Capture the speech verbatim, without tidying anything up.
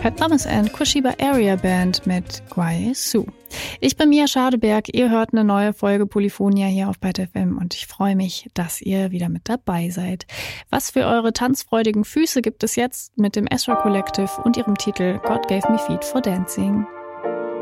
Fat Thomas and Kushiba Area Band mit Guai Su. Ich bin Mia Schadeberg, ihr hört eine neue Folge Polyphonia hier auf Byte F M und ich freue mich, dass ihr wieder mit dabei seid. Was für eure tanzfreudigen Füße gibt es jetzt mit dem Ezra Collective und ihrem Titel God Gave Me Feet for Dancing.